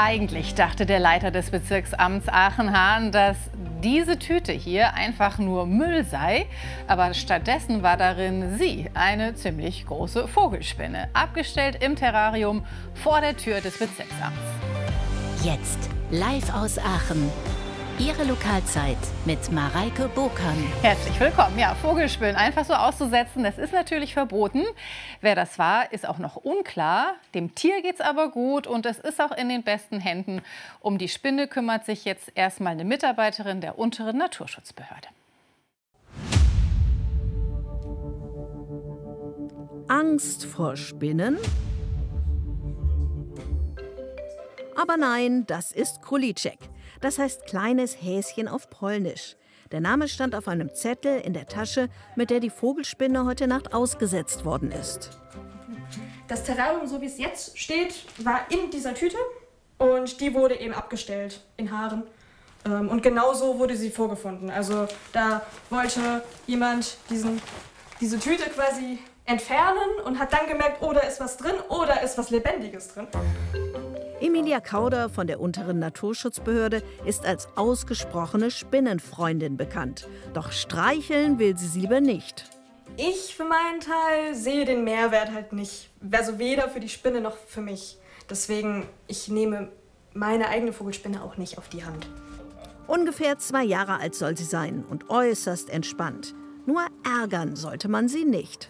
Eigentlich dachte der Leiter des Bezirksamts Aachen-Hahn, dass diese Tüte hier einfach nur Müll sei. Aber stattdessen war darin sie, eine ziemlich große Vogelspinne, abgestellt im Terrarium vor der Tür des Bezirksamts. Jetzt live aus Aachen. Ihre Lokalzeit mit Mareike Burkhan. Herzlich willkommen. Ja, Vogelspinnen einfach so auszusetzen, das ist natürlich verboten. Wer das war, ist auch noch unklar. Dem Tier geht's aber gut und es ist auch in den besten Händen. Um die Spinne kümmert sich jetzt erstmal eine Mitarbeiterin der unteren Naturschutzbehörde. Angst vor Spinnen? Aber nein, das ist Króliczek. Das heißt kleines Häschen auf Polnisch. Der Name stand auf einem Zettel in der Tasche, mit der die Vogelspinne heute Nacht ausgesetzt worden ist. Das Terrarium, so wie es jetzt steht, war in dieser Tüte und die wurde eben abgestellt in Haaren. Und genau so wurde sie vorgefunden. Also da wollte jemand diese Tüte quasi entfernen und hat dann gemerkt, oh, da ist was drin, oh, da ist was Lebendiges drin. Emilia Kauder von der unteren Naturschutzbehörde ist als ausgesprochene Spinnenfreundin bekannt. Doch streicheln will sie lieber nicht. Ich für meinen Teil sehe den Mehrwert halt nicht. Also weder für die Spinne noch für mich. Deswegen, ich nehme meine eigene Vogelspinne auch nicht auf die Hand. Ungefähr 2 Jahre alt soll sie sein und äußerst entspannt. Nur ärgern sollte man sie nicht.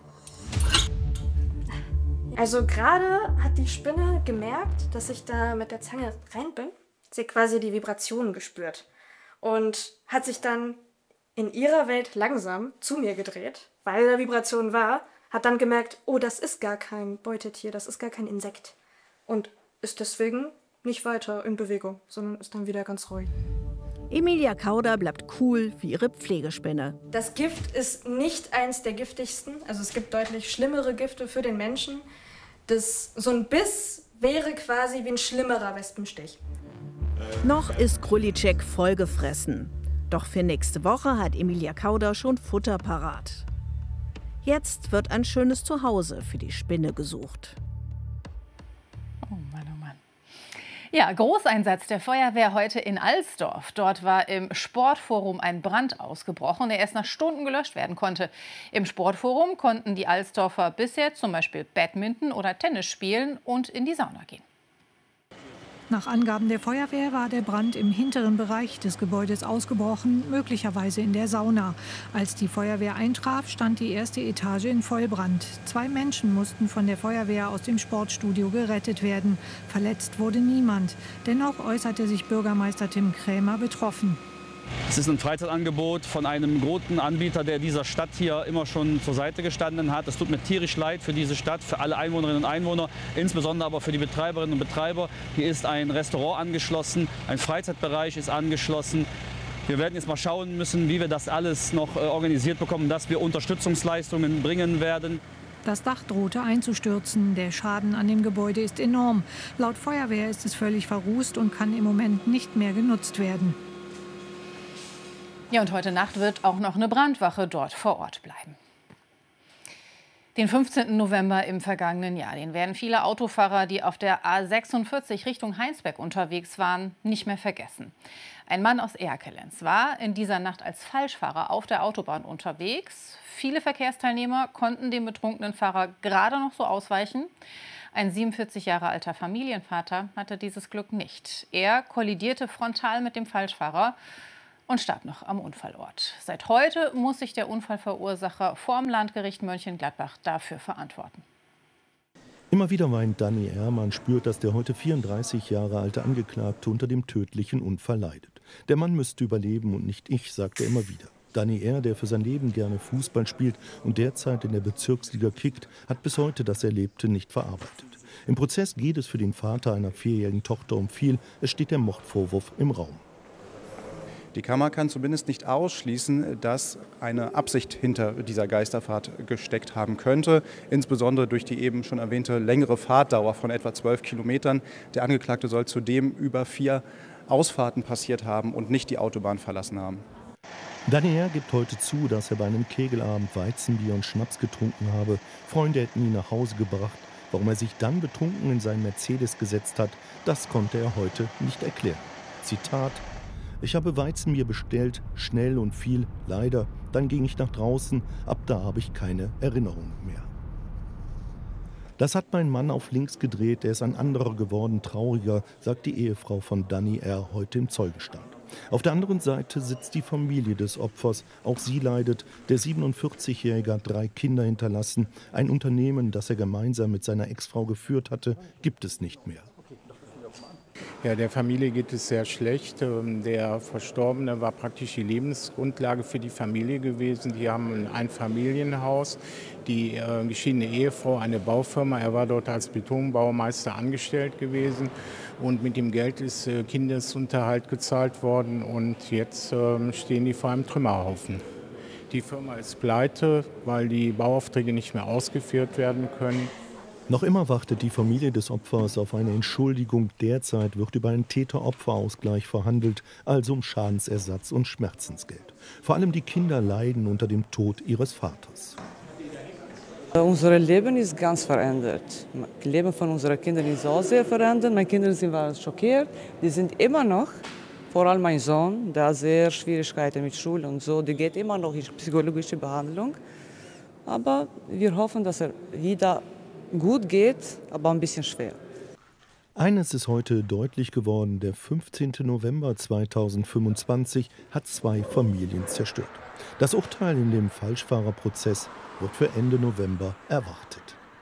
Also gerade hat die Spinne gemerkt, dass ich da mit der Zange rein bin. Sie hat quasi die Vibrationen gespürt und hat sich dann in ihrer Welt langsam zu mir gedreht, weil da Vibration war, hat dann gemerkt, oh, das ist gar kein Beutetier, das ist gar kein Insekt und ist deswegen nicht weiter in Bewegung, sondern ist dann wieder ganz ruhig. Emilia Kauder bleibt cool wie ihre Pflegespinne. Das Gift ist nicht eins der giftigsten, also es gibt deutlich schlimmere Gifte für den Menschen. So ein Biss wäre quasi wie ein schlimmerer Wespenstich. Noch ist Króliczek vollgefressen. Doch für nächste Woche hat Emilia Kauder schon Futter parat. Jetzt wird ein schönes Zuhause für die Spinne gesucht. Oh Mann, oh Mann. Ja, Großeinsatz der Feuerwehr heute in Alsdorf. Dort war im Sportforum ein Brand ausgebrochen, der erst nach Stunden gelöscht werden konnte. Im Sportforum konnten die Alsdorfer bisher zum Beispiel Badminton oder Tennis spielen und in die Sauna gehen. Nach Angaben der Feuerwehr war der Brand im hinteren Bereich des Gebäudes ausgebrochen, möglicherweise in der Sauna. Als die Feuerwehr eintraf, stand die erste Etage in Vollbrand. 2 Menschen mussten von der Feuerwehr aus dem Sportstudio gerettet werden. Verletzt wurde niemand. Dennoch äußerte sich Bürgermeister Tim Krämer betroffen. Es ist ein Freizeitangebot von einem großen Anbieter, der dieser Stadt hier immer schon zur Seite gestanden hat. Es tut mir tierisch leid für diese Stadt, für alle Einwohnerinnen und Einwohner, insbesondere aber für die Betreiberinnen und Betreiber. Hier ist ein Restaurant angeschlossen, ein Freizeitbereich ist angeschlossen. Wir werden jetzt mal schauen müssen, wie wir das alles noch organisiert bekommen, dass wir Unterstützungsleistungen bringen werden. Das Dach drohte einzustürzen. Der Schaden an dem Gebäude ist enorm. Laut Feuerwehr ist es völlig verrußt und kann im Moment nicht mehr genutzt werden. Ja, und heute Nacht wird auch noch eine Brandwache dort vor Ort bleiben. Den 15. November im vergangenen Jahr, den werden viele Autofahrer, die auf der A46 Richtung Heinsberg unterwegs waren, nicht mehr vergessen. Ein Mann aus Erkelenz war in dieser Nacht als Falschfahrer auf der Autobahn unterwegs. Viele Verkehrsteilnehmer konnten dem betrunkenen Fahrer gerade noch so ausweichen. Ein 47 Jahre alter Familienvater hatte dieses Glück nicht. Er kollidierte frontal mit dem Falschfahrer und starb noch am Unfallort. Seit heute muss sich der Unfallverursacher vorm Landgericht Mönchengladbach dafür verantworten. Immer wieder weint Danny R. Man spürt, dass der heute 34 Jahre alte Angeklagte unter dem tödlichen Unfall leidet. Der Mann müsste überleben und nicht ich, sagt er immer wieder. Danny R., der für sein Leben gerne Fußball spielt und derzeit in der Bezirksliga kickt, hat bis heute das Erlebte nicht verarbeitet. Im Prozess geht es für den Vater einer 4-jährigen Tochter um viel. Es steht der Mordvorwurf im Raum. Die Kammer kann zumindest nicht ausschließen, dass eine Absicht hinter dieser Geisterfahrt gesteckt haben könnte, insbesondere durch die eben schon erwähnte längere Fahrtdauer von etwa 12 Kilometern. Der Angeklagte soll zudem über 4 Ausfahrten passiert haben und nicht die Autobahn verlassen haben. Danny R. gibt heute zu, dass er bei einem Kegelabend Weizenbier und Schnaps getrunken habe. Freunde hätten ihn nach Hause gebracht. Warum er sich dann betrunken in seinen Mercedes gesetzt hat, das konnte er heute nicht erklären. Zitat: Ich habe Weizen mir bestellt, schnell und viel, leider. Dann ging ich nach draußen, ab da habe ich keine Erinnerungen mehr. Das hat mein Mann auf links gedreht, er ist ein anderer geworden, trauriger, sagt die Ehefrau von Danny R. heute im Zeugenstand. Auf der anderen Seite sitzt die Familie des Opfers, auch sie leidet. Der 47-Jährige hat 3 Kinder hinterlassen. Ein Unternehmen, das er gemeinsam mit seiner Ex-Frau geführt hatte, gibt es nicht mehr. Ja, der Familie geht es sehr schlecht. Der Verstorbene war praktisch die Lebensgrundlage für die Familie gewesen. Die haben ein Einfamilienhaus, die geschiedene Ehefrau, eine Baufirma. Er war dort als Betonbaumeister angestellt gewesen. Und mit dem Geld ist Kindesunterhalt gezahlt worden. Und jetzt stehen die vor einem Trümmerhaufen. Die Firma ist pleite, weil die Bauaufträge nicht mehr ausgeführt werden können. Noch immer wartet die Familie des Opfers auf eine Entschuldigung. Derzeit wird über einen Täter-Opfer-Ausgleich verhandelt, also um Schadensersatz und Schmerzensgeld. Vor allem die Kinder leiden unter dem Tod ihres Vaters. Unser Leben ist ganz verändert. Das Leben von unseren Kindern ist auch sehr verändert. Meine Kinder waren schockiert. Die sind immer noch, vor allem mein Sohn, der hat sehr Schwierigkeiten mit Schule und so. Die geht immer noch in psychologische Behandlung. Aber wir hoffen, dass er wieder gut geht, aber ein bisschen schwer. Eines ist heute deutlich geworden: Der 15. November 2025 hat 2 Familien zerstört. Das Urteil in dem Falschfahrerprozess wird für Ende November erwartet.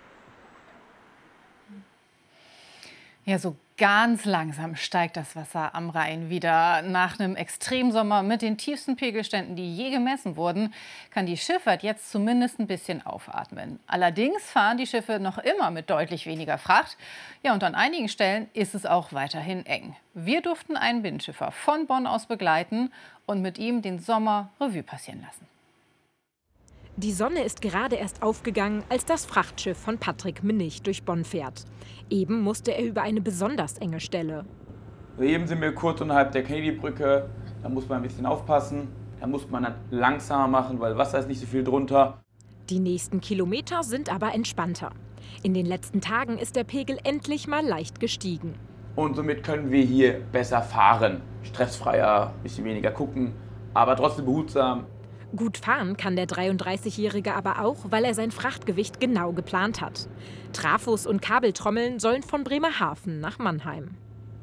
Ja, so ganz langsam steigt das Wasser am Rhein wieder. Nach einem Extremsommer mit den tiefsten Pegelständen, die je gemessen wurden, kann die Schifffahrt jetzt zumindest ein bisschen aufatmen. Allerdings fahren die Schiffe noch immer mit deutlich weniger Fracht. Ja, und an einigen Stellen ist es auch weiterhin eng. Wir durften einen Binnenschiffer von Bonn aus begleiten und mit ihm den Sommer Revue passieren lassen. Die Sonne ist gerade erst aufgegangen, als das Frachtschiff von Patrick Minnig durch Bonn fährt. Eben musste er über eine besonders enge Stelle. Eben sind wir kurz unterhalb der Kennedy-Brücke. Da muss man ein bisschen aufpassen. Da muss man dann langsamer machen, weil Wasser ist nicht so viel drunter. Die nächsten Kilometer sind aber entspannter. In den letzten Tagen ist der Pegel endlich mal leicht gestiegen. Und somit können wir hier besser fahren. Stressfreier, ein bisschen weniger gucken, aber trotzdem behutsam. Gut fahren kann der 33-Jährige aber auch, weil er sein Frachtgewicht genau geplant hat. Trafos und Kabeltrommeln sollen von Bremerhaven nach Mannheim.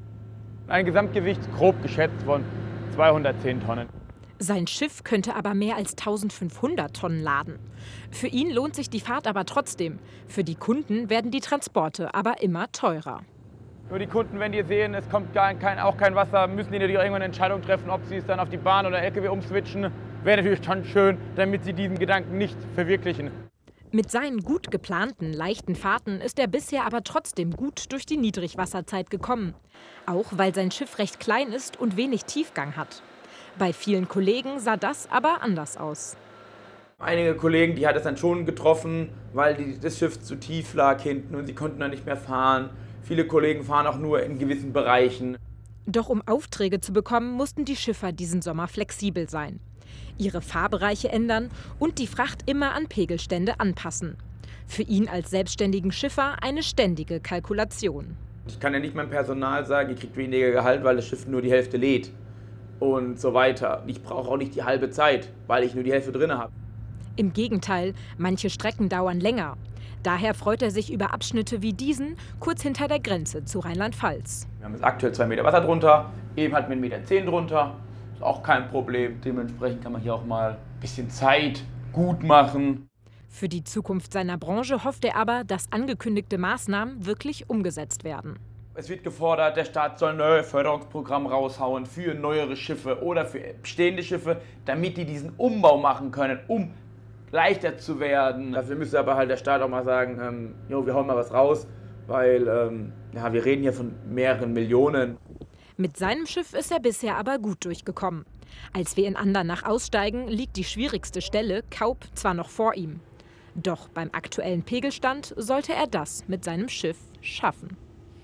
Ein Gesamtgewicht grob geschätzt von 210 Tonnen. Sein Schiff könnte aber mehr als 1500 Tonnen laden. Für ihn lohnt sich die Fahrt aber trotzdem. Für die Kunden werden die Transporte aber immer teurer. Nur die Kunden, wenn die sehen, es kommt auch kein Wasser, müssen die natürlich irgendwann eine Entscheidung treffen, ob sie es dann auf die Bahn oder LKW umswitchen. Wäre natürlich schon schön, damit sie diesen Gedanken nicht verwirklichen. Mit seinen gut geplanten, leichten Fahrten ist er bisher aber trotzdem gut durch die Niedrigwasserzeit gekommen. Auch weil sein Schiff recht klein ist und wenig Tiefgang hat. Bei vielen Kollegen sah das aber anders aus. Einige Kollegen, die hat es dann schon getroffen, weil das Schiff zu tief lag hinten und sie konnten dann nicht mehr fahren. Viele Kollegen fahren auch nur in gewissen Bereichen. Doch um Aufträge zu bekommen, mussten die Schiffer diesen Sommer flexibel sein. Ihre Fahrbereiche ändern und die Fracht immer an Pegelstände anpassen. Für ihn als selbstständigen Schiffer eine ständige Kalkulation. Ich kann ja nicht meinem Personal sagen, ihr kriegt weniger Gehalt, weil das Schiff nur die Hälfte lädt und so weiter. Ich brauche auch nicht die halbe Zeit, weil ich nur die Hälfte drin habe. Im Gegenteil, manche Strecken dauern länger. Daher freut er sich über Abschnitte wie diesen, kurz hinter der Grenze zu Rheinland-Pfalz. Wir haben jetzt aktuell 2 Meter Wasser drunter, eben halt mit 1,10 Meter drunter. Ist auch kein Problem. Dementsprechend kann man hier auch mal ein bisschen Zeit gut machen. Für die Zukunft seiner Branche hofft er aber, dass angekündigte Maßnahmen wirklich umgesetzt werden. Es wird gefordert, der Staat soll neue Förderungsprogramme raushauen für neuere Schiffe oder für bestehende Schiffe, damit die diesen Umbau machen können, um leichter zu werden. Dafür müsste aber halt der Staat auch mal sagen, wir hauen mal was raus, weil wir reden hier von mehreren Millionen. Mit seinem Schiff ist er bisher aber gut durchgekommen. Als wir in Andernach aussteigen, liegt die schwierigste Stelle, Kaup, zwar noch vor ihm. Doch beim aktuellen Pegelstand sollte er das mit seinem Schiff schaffen.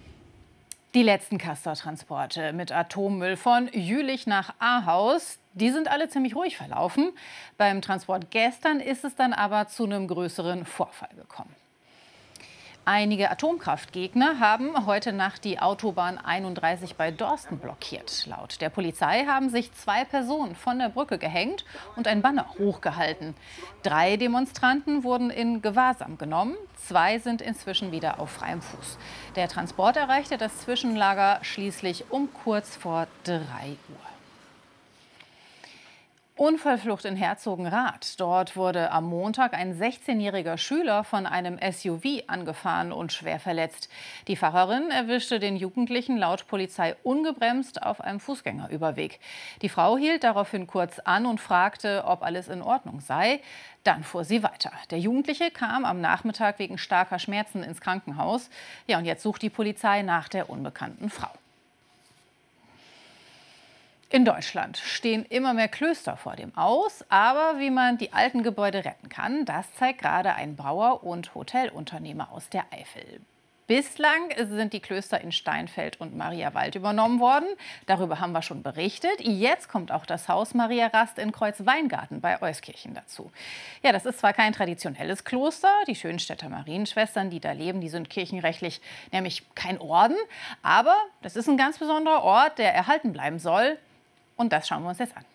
Die letzten Castor-Transporte mit Atommüll von Jülich nach Ahaus, die sind alle ziemlich ruhig verlaufen. Beim Transport gestern ist es dann aber zu einem größeren Vorfall gekommen. Einige Atomkraftgegner haben heute Nacht die Autobahn 31 bei Dorsten blockiert. Laut der Polizei haben sich 2 Personen von der Brücke gehängt und ein Banner hochgehalten. 3 Demonstranten wurden in Gewahrsam genommen. 2 sind inzwischen wieder auf freiem Fuß. Der Transport erreichte das Zwischenlager schließlich um kurz vor 3 Uhr. Unfallflucht in Herzogenrath. Dort wurde am Montag ein 16-jähriger Schüler von einem SUV angefahren und schwer verletzt. Die Fahrerin erwischte den Jugendlichen laut Polizei ungebremst auf einem Fußgängerüberweg. Die Frau hielt daraufhin kurz an und fragte, ob alles in Ordnung sei. Dann fuhr sie weiter. Der Jugendliche kam am Nachmittag wegen starker Schmerzen ins Krankenhaus. Ja, und jetzt sucht die Polizei nach der unbekannten Frau. In Deutschland stehen immer mehr Klöster vor dem Aus, aber wie man die alten Gebäude retten kann, das zeigt gerade ein Brauer und Hotelunternehmer aus der Eifel. Bislang sind die Klöster in Steinfeld und Mariawald übernommen worden. Darüber haben wir schon berichtet. Jetzt kommt auch das Haus Maria Rast in Kreuzweingarten bei Euskirchen dazu. Ja, das ist zwar kein traditionelles Kloster. Die Schönstädter Marienschwestern, die da leben, die sind kirchenrechtlich nämlich kein Orden. Aber das ist ein ganz besonderer Ort, der erhalten bleiben soll. Und das schauen wir uns jetzt an.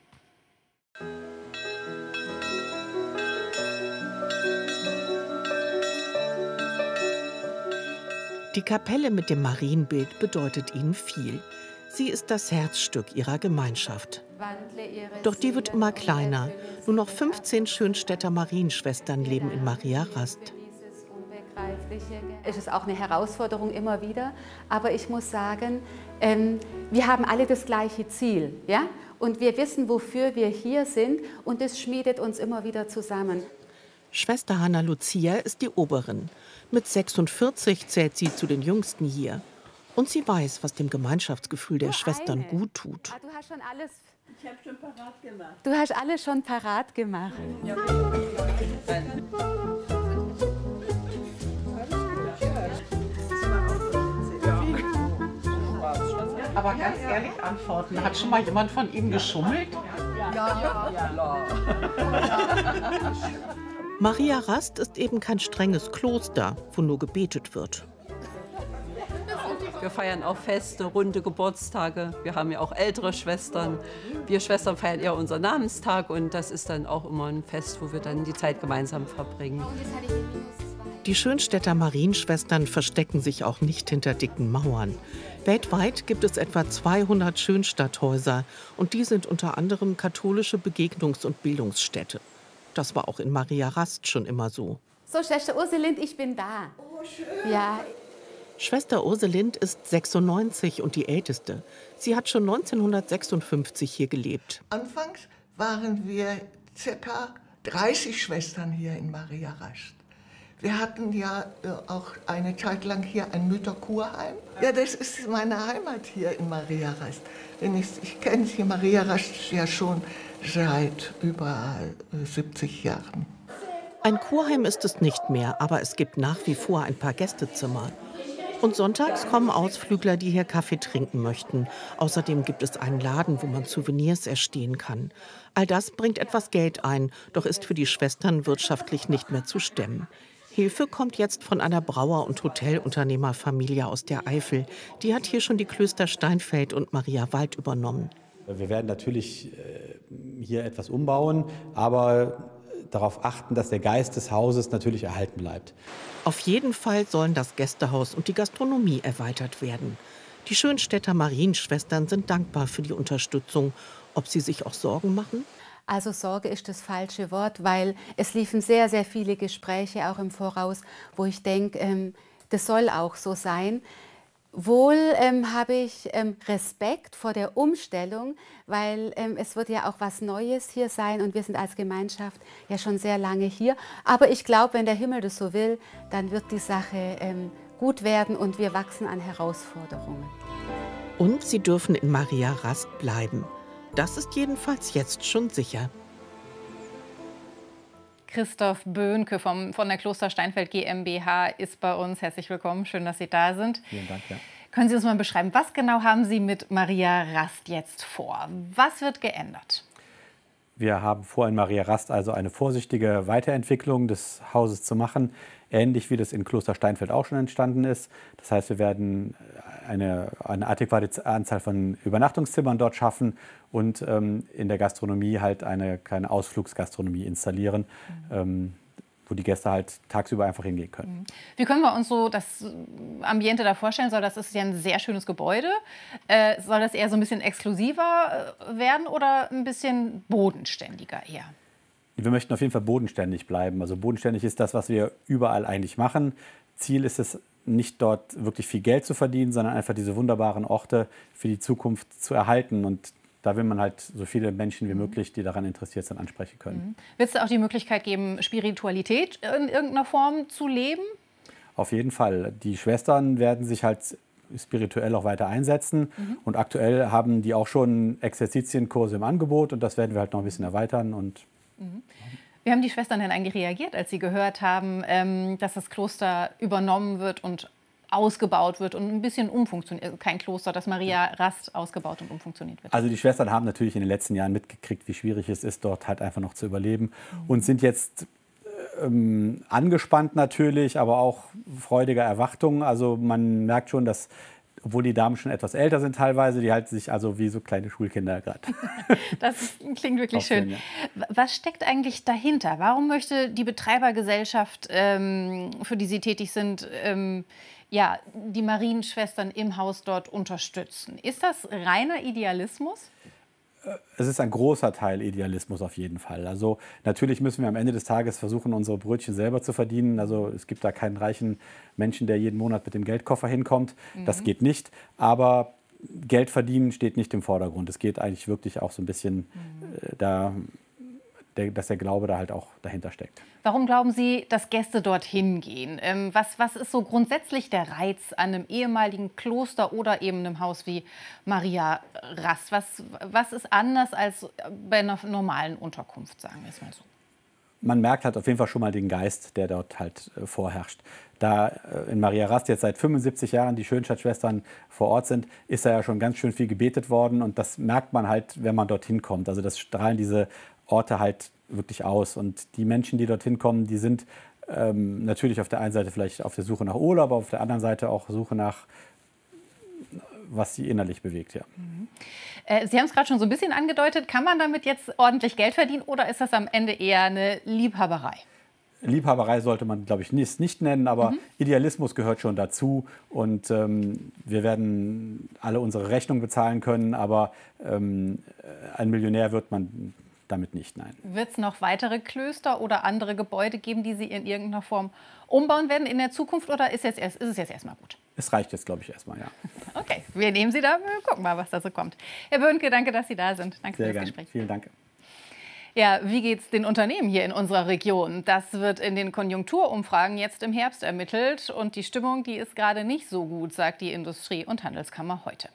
Die Kapelle mit dem Marienbild bedeutet ihnen viel. Sie ist das Herzstück ihrer Gemeinschaft. Doch die wird immer kleiner. Nur noch 15 Schönstädter Marienschwestern leben in Maria Rast. Es ist auch eine Herausforderung immer wieder, aber ich muss sagen, wir haben alle das gleiche Ziel, ja? Und wir wissen, wofür wir hier sind, und es schmiedet uns immer wieder zusammen. Schwester Hanna Lucia ist die Oberin. Mit 46 zählt sie zu den Jüngsten hier. Und sie weiß, was dem Gemeinschaftsgefühl der Schwestern gut tut. Du hast schon alles. Ich habe schon parat gemacht. Du hast alles schon parat gemacht. Ja. Aber ganz ehrlich antworten, hat schon mal jemand von Ihnen geschummelt? Ja. Maria Rast ist eben kein strenges Kloster, wo nur gebetet wird. Wir feiern auch Feste, runde Geburtstage. Wir haben ja auch ältere Schwestern. Wir Schwestern feiern eher unseren Namenstag, und das ist dann auch immer ein Fest, wo wir dann die Zeit gemeinsam verbringen. Die Schönstädter Marienschwestern verstecken sich auch nicht hinter dicken Mauern. Weltweit gibt es etwa 200 Schönstadthäuser, und die sind unter anderem katholische Begegnungs- und Bildungsstätte. Das war auch in Maria Rast schon immer so. So, Schwester Urselind, ich bin da. Oh, schön. Ja. Schwester Urselind ist 96 und die älteste. Sie hat schon 1956 hier gelebt. Anfangs waren wir ca. 30 Schwestern hier in Maria Rast. Wir hatten ja auch eine Zeit lang hier ein Mütterkurheim. Ja, das ist meine Heimat hier in Maria Rast. Ich kenne hier Maria Rast ja schon seit über 70 Jahren. Ein Kurheim ist es nicht mehr, aber es gibt nach wie vor ein paar Gästezimmer. Und sonntags kommen Ausflügler, die hier Kaffee trinken möchten. Außerdem gibt es einen Laden, wo man Souvenirs erstehen kann. All das bringt etwas Geld ein, doch ist für die Schwestern wirtschaftlich nicht mehr zu stemmen. Hilfe kommt jetzt von einer Brauer- und Hotelunternehmerfamilie aus der Eifel. Die hat hier schon die Klöster Steinfeld und Mariawald übernommen. Wir werden natürlich hier etwas umbauen, aber darauf achten, dass der Geist des Hauses natürlich erhalten bleibt. Auf jeden Fall sollen das Gästehaus und die Gastronomie erweitert werden. Die Schönstädter Marienschwestern sind dankbar für die Unterstützung. Ob sie sich auch Sorgen machen? Also Sorge ist das falsche Wort, weil es liefen sehr, sehr viele Gespräche auch im Voraus, wo ich denke, das soll auch so sein. Wohl habe ich Respekt vor der Umstellung, weil es wird ja auch was Neues hier sein und wir sind als Gemeinschaft ja schon sehr lange hier. Aber ich glaube, wenn der Himmel das so will, dann wird die Sache gut werden und wir wachsen an Herausforderungen. Und sie dürfen in Maria Rast bleiben. Das ist jedenfalls jetzt schon sicher. Christoph Böhnke von der Kloster Steinfeld GmbH ist bei uns. Herzlich willkommen, schön, dass Sie da sind. Vielen Dank. Ja. Können Sie uns mal beschreiben, was genau haben Sie mit Maria Rast jetzt vor? Was wird geändert? Wir haben vor, in Maria Rast also eine vorsichtige Weiterentwicklung des Hauses zu machen. ähnlich wie das in Kloster Steinfeld auch schon entstanden ist. Das heißt, wir werden eine adäquate Anzahl von Übernachtungszimmern dort schaffen und in der Gastronomie halt eine kleine Ausflugsgastronomie installieren, wo die Gäste halt tagsüber einfach hingehen können. Wie können wir uns so das Ambiente da vorstellen? Das ist ja ein sehr schönes Gebäude. Soll das eher so ein bisschen exklusiver werden oder ein bisschen bodenständiger eher? Wir möchten auf jeden Fall bodenständig bleiben. Also bodenständig ist das, was wir überall eigentlich machen. Ziel ist es, nicht dort wirklich viel Geld zu verdienen, sondern einfach diese wunderbaren Orte für die Zukunft zu erhalten. Und da will man halt so viele Menschen wie möglich, die daran interessiert sind, ansprechen können. Wird es auch die Möglichkeit geben, Spiritualität in irgendeiner Form zu leben? Auf jeden Fall. Die Schwestern werden sich halt spirituell auch weiter einsetzen. Und aktuell haben die auch schon Exerzitienkurse im Angebot. Und das werden wir halt noch ein bisschen erweitern. Und Wie haben die Schwestern denn eigentlich reagiert, als sie gehört haben, dass das Kloster übernommen wird und ausgebaut wird und ein bisschen umfunktioniert? Also kein Kloster, das Maria Rast ausgebaut und umfunktioniert wird. Also die Schwestern haben natürlich in den letzten Jahren mitgekriegt, wie schwierig es ist, dort halt einfach noch zu überleben. Und sind jetzt angespannt natürlich, aber auch freudiger Erwartung. Also man merkt schon, dass, obwohl die Damen schon etwas älter sind teilweise, die halten sich also wie so kleine Schulkinder gerade. Das klingt wirklich schön. Ja. Was steckt eigentlich dahinter? Warum möchte die Betreibergesellschaft, für die Sie tätig sind, die Marienschwestern im Haus dort unterstützen? Ist das reiner Idealismus? Es ist ein großer Teil Idealismus auf jeden Fall. Also natürlich müssen wir am Ende des Tages versuchen, unsere Brötchen selber zu verdienen. Also es gibt da keinen reichen Menschen, der jeden Monat mit dem Geldkoffer hinkommt. Das geht nicht. Aber Geld verdienen steht nicht im Vordergrund. Es geht eigentlich wirklich auch so ein bisschen dass der Glaube da halt auch dahinter steckt. Warum glauben Sie, dass Gäste dorthin gehen? Was ist so grundsätzlich der Reiz an einem ehemaligen Kloster oder eben einem Haus wie Maria Rast? Was ist anders als bei einer normalen Unterkunft, sagen wir es mal so? Man merkt halt auf jeden Fall schon mal den Geist, der dort halt vorherrscht. Da in Maria Rast jetzt seit 75 Jahren die Schönstatt-Schwestern vor Ort sind, ist da ja schon ganz schön viel gebetet worden. Und das merkt man halt, wenn man dorthin kommt. Also das strahlen diese Orte halt wirklich aus. Und die Menschen, die dorthin kommen, die sind natürlich auf der einen Seite vielleicht auf der Suche nach Urlaub, aber auf der anderen Seite auch Suche nach, was sie innerlich bewegt. Ja. Sie haben es gerade schon so ein bisschen angedeutet. Kann man damit jetzt ordentlich Geld verdienen oder ist das am Ende eher eine Liebhaberei? Liebhaberei sollte man, glaube ich, nicht nennen, aber Idealismus gehört schon dazu. Und wir werden alle unsere Rechnungen bezahlen können, aber ein Millionär wird man damit nicht, nein. Wird es noch weitere Klöster oder andere Gebäude geben, die Sie in irgendeiner Form umbauen werden in der Zukunft oder ist es jetzt erstmal gut? Es reicht jetzt, glaube ich, erstmal, ja. Okay, wir nehmen Sie da, wir gucken mal, was da so kommt. Herr Böhnke, danke, dass Sie da sind. Danke für das Gespräch. Vielen Dank. Ja, wie geht es den Unternehmen hier in unserer Region? Das wird in den Konjunkturumfragen jetzt im Herbst ermittelt. Und die Stimmung, die ist gerade nicht so gut, sagt die Industrie- und Handelskammer heute.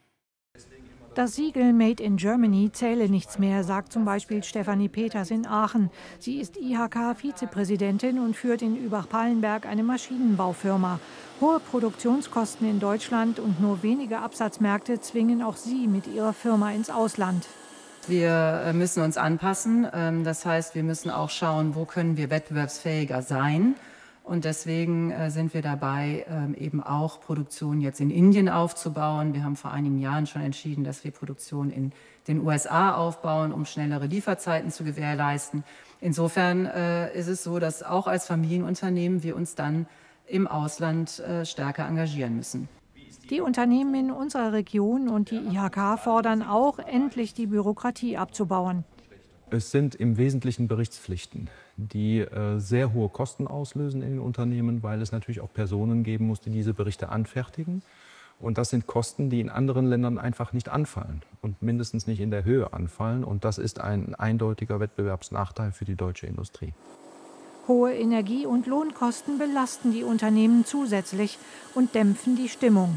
Das Siegel Made in Germany zähle nichts mehr, sagt zum Beispiel Stefanie Peters in Aachen. Sie ist IHK-Vizepräsidentin und führt in Übach-Palenberg eine Maschinenbaufirma. Hohe Produktionskosten in Deutschland und nur wenige Absatzmärkte zwingen auch sie mit ihrer Firma ins Ausland. Wir müssen uns anpassen. Das heißt, wir müssen auch schauen, wo können wir wettbewerbsfähiger sein. Und deswegen sind wir dabei, eben auch Produktion jetzt in Indien aufzubauen. Wir haben vor einigen Jahren schon entschieden, dass wir Produktion in den USA aufbauen, um schnellere Lieferzeiten zu gewährleisten. Insofern ist es so, dass auch als Familienunternehmen wir uns dann im Ausland stärker engagieren müssen. Die Unternehmen in unserer Region und die IHK fordern auch, endlich die Bürokratie abzubauen. Es sind im Wesentlichen Berichtspflichten, die sehr hohe Kosten auslösen in den Unternehmen, weil es natürlich auch Personen geben muss, die diese Berichte anfertigen. Und das sind Kosten, die in anderen Ländern einfach nicht anfallen und mindestens nicht in der Höhe anfallen. Und das ist ein eindeutiger Wettbewerbsnachteil für die deutsche Industrie. Hohe Energie- und Lohnkosten belasten die Unternehmen zusätzlich und dämpfen die Stimmung.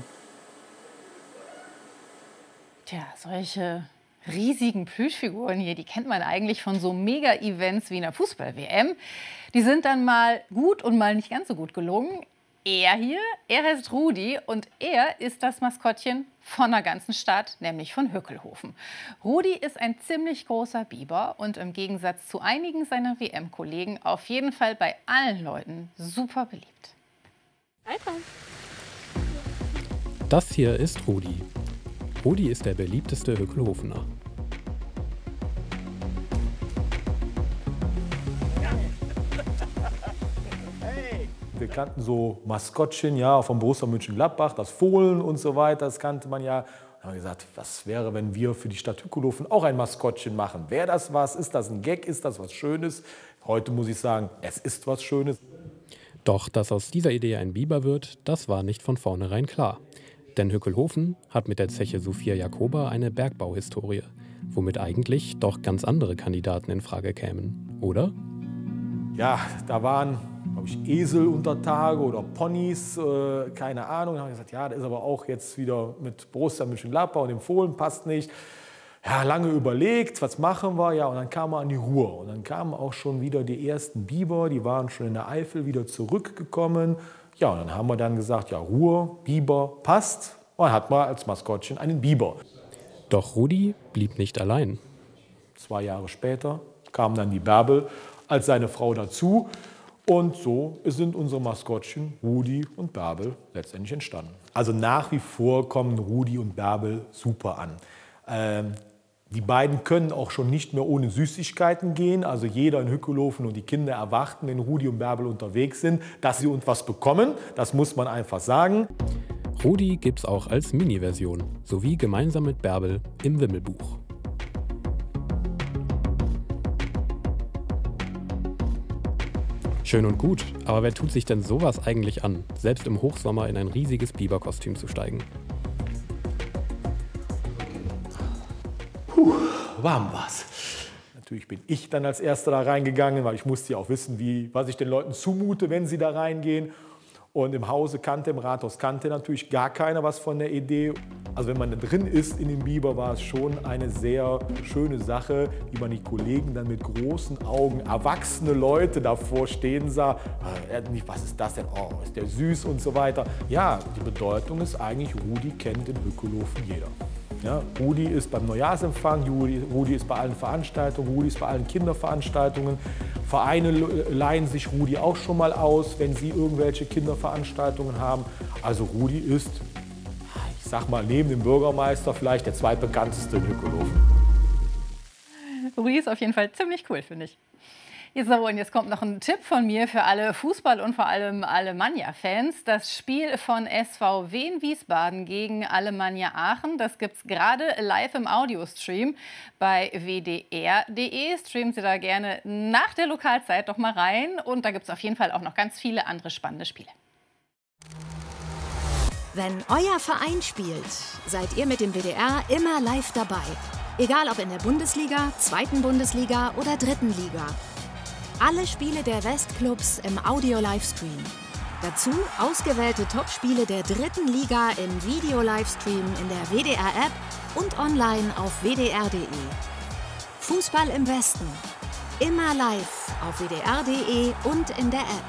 Tja, solche riesigen Plüschfiguren hier, die kennt man eigentlich von so Mega-Events wie einer Fußball-WM. Die sind dann mal gut und mal nicht ganz so gut gelungen. er hier, er heißt Rudi und er ist das Maskottchen von der ganzen Stadt, nämlich von Hückelhofen. Rudi ist ein ziemlich großer Biber und im Gegensatz zu einigen seiner WM-Kollegen auf jeden Fall bei allen Leuten super beliebt. Das hier ist Rudi. Rudi ist der beliebteste Hückelhofener. Wir kannten so Maskottchen, ja, vom Borussia Mönchengladbach, das Fohlen und so weiter, das kannte man ja. Da haben wir gesagt, was wäre, wenn wir für die Stadt Hückelhofen auch ein Maskottchen machen? Wäre das was? Ist das ein Gag? Ist das was Schönes? Heute muss ich sagen, es ist was Schönes. Doch, dass aus dieser Idee ein Biber wird, das war nicht von vornherein klar. Denn Hückelhofen hat mit der Zeche Sophia Jacoba eine Bergbauhistorie, womit eigentlich doch ganz andere Kandidaten in Frage kämen, oder? Ja, da waren, glaube ich, Esel unter Tage oder Ponys, keine Ahnung. Da haben wir gesagt, ja, das ist aber auch jetzt wieder mit Borussia Mönchengladbach und dem Fohlen passt nicht. Ja, lange überlegt, was machen wir? Ja, und dann kamen wir an die Ruhr. Und dann kamen auch schon wieder die ersten Biber, die waren schon in der Eifel wieder zurückgekommen. Ja, und dann haben wir dann gesagt, ja, Ruhr, Biber, passt. Und dann hat man als Maskottchen einen Biber. Doch Rudi blieb nicht allein. 2 Jahre später kam dann die Bärbel als seine Frau dazu. Und so sind unsere Maskottchen Rudi und Bärbel letztendlich entstanden. Also nach wie vor kommen Rudi und Bärbel super an. Die beiden können auch schon nicht mehr ohne Süßigkeiten gehen. Also jeder in Hückelhofen und die Kinder erwarten, wenn Rudi und Bärbel unterwegs sind, dass sie uns was bekommen. Das muss man einfach sagen. Rudi gibt's auch als Mini-Version, sowie gemeinsam mit Bärbel im Wimmelbuch. Schön und gut, aber wer tut sich denn sowas eigentlich an, selbst im Hochsommer in ein riesiges Biberkostüm zu steigen? Warm war's. Natürlich bin ich dann als Erster da reingegangen, weil ich musste ja auch wissen, was ich den Leuten zumute, wenn sie da reingehen. Und im Hause kannte, im Rathaus kannte natürlich gar keiner was von der Idee. Also wenn man da drin ist in dem Biber, war es schon eine sehr schöne Sache, wie man die Kollegen dann mit großen Augen, erwachsene Leute davor stehen sah. Was ist das denn? Oh, ist der süß und so weiter. Ja, die Bedeutung ist eigentlich, Rudi kennt in Hückelhofen jeder. Ja, Rudi ist beim Neujahrsempfang, Rudi ist bei allen Veranstaltungen, Rudi ist bei allen Kinderveranstaltungen. Vereine leihen sich Rudi auch schon mal aus, wenn sie irgendwelche Kinderveranstaltungen haben. Also Rudi ist, ich sag mal, neben dem Bürgermeister vielleicht der zweitbekannteste in Hückelhofen. Rudi ist auf jeden Fall ziemlich cool, finde ich. Jetzt kommt noch ein Tipp von mir für alle Fußball- und vor allem Alemannia-Fans. Das Spiel von SV Wien Wiesbaden gegen Alemannia Aachen, das gibt es gerade live im Audiostream bei wdr.de. Streamen Sie da gerne nach der Lokalzeit doch mal rein. Und da gibt es auf jeden Fall auch noch ganz viele andere spannende Spiele. Wenn euer Verein spielt, seid ihr mit dem WDR immer live dabei. Egal ob in der Bundesliga, 2. Bundesliga oder 3. Liga. Alle Spiele der Westclubs im Audio-Livestream. Dazu ausgewählte Topspiele der 3. Liga im Video-Livestream in der WDR-App und online auf wdr.de. Fußball im Westen. Immer live auf wdr.de und in der App.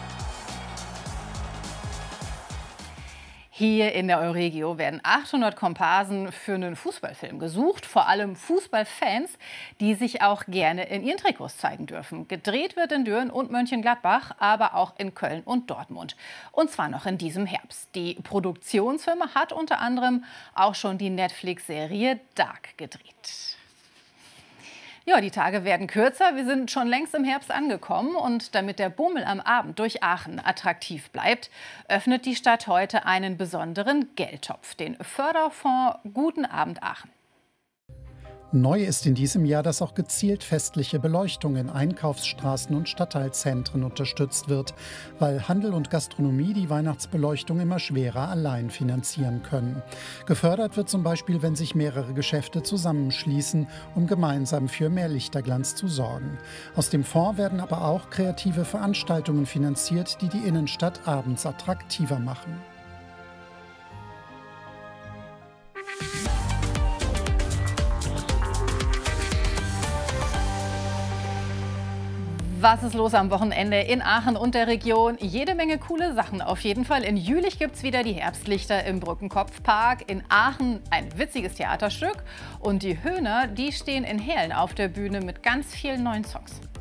Hier in der Euregio werden 800 Komparsen für einen Fußballfilm gesucht. Vor allem Fußballfans, die sich auch gerne in ihren Trikots zeigen dürfen. Gedreht wird in Düren und Mönchengladbach, aber auch in Köln und Dortmund. Und zwar noch in diesem Herbst. Die Produktionsfirma hat unter anderem auch schon die Netflix-Serie Dark gedreht. Ja, die Tage werden kürzer. Wir sind schon längst im Herbst angekommen. Und damit der Bummel am Abend durch Aachen attraktiv bleibt, öffnet die Stadt heute einen besonderen Geldtopf, den Förderfonds Guten Abend Aachen. Neu ist in diesem Jahr, dass auch gezielt festliche Beleuchtung in Einkaufsstraßen und Stadtteilzentren unterstützt wird, weil Handel und Gastronomie die Weihnachtsbeleuchtung immer schwerer allein finanzieren können. Gefördert wird zum Beispiel, wenn sich mehrere Geschäfte zusammenschließen, um gemeinsam für mehr Lichterglanz zu sorgen. Aus dem Fonds werden aber auch kreative Veranstaltungen finanziert, die die Innenstadt abends attraktiver machen. Was ist los am Wochenende in Aachen und der Region? Jede Menge coole Sachen auf jeden Fall. In Jülich gibt es wieder die Herbstlichter im Brückenkopfpark. In Aachen ein witziges Theaterstück. Und die Höhner, die stehen in Hehlen auf der Bühne mit ganz vielen neuen Songs.